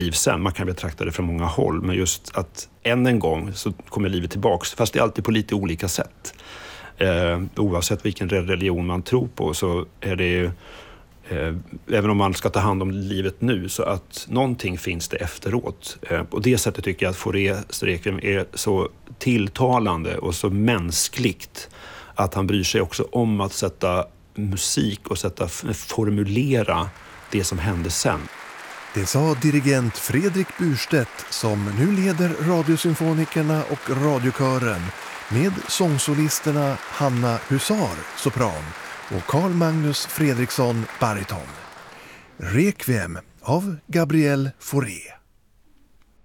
liv sen. Man kan betrakta det från många håll, men just att än en gång så kommer livet tillbaks, fast det är alltid på lite olika sätt. Oavsett vilken religion man tror på så är det ju, även om man ska ta hand om livet nu, så att någonting finns det efteråt. På det sättet tycker jag att Fauré's Requiem är så tilltalande och så mänskligt att han bryr sig också om att sätta musik och formulera det som hände sen. Det sa dirigent Fredrik Burstedt som nu leder Radiosymfonikerna och radiokören med sångsolisterna Hanna Husar, sopran, och Carl Magnus Fredriksson, bariton. Requiem av Gabriel Fauré.